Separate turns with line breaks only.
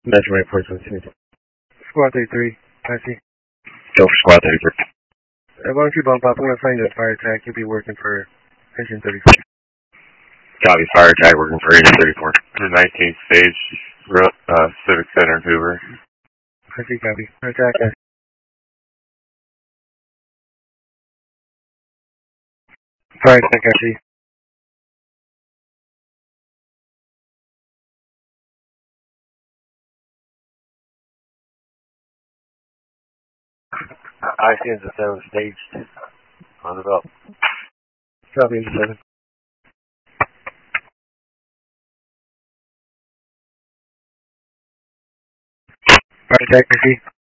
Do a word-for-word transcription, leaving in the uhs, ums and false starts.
Measurement report on Tuesday.
Squad thirty-three, I see.
Go for squad thirty-three.
Uh, why don't you bump up? I'm going to find a fire attack. You'll be working for Engine thirty-four.
Copy, fire attack working for Engine thirty-four.
The nineteenth stage, uh, Civic Center, Hoover.
I see, copy. Fire attack. I Fire attack, I see.
I see Engine seven staged. On the belt.
Copy, Engine seven. Fire attack, I see.